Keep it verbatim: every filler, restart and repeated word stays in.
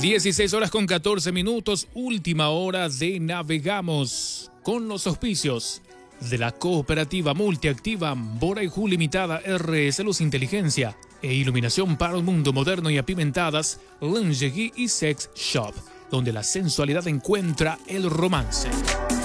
dieciséis horas con catorce minutos, última hora de Navegamos con los auspicios de la cooperativa multiactiva Boraijú Limitada, R S Luz Inteligencia e Iluminación para un mundo moderno y apimentadas, Lingerie y Sex Shop, donde la sensualidad encuentra el romance.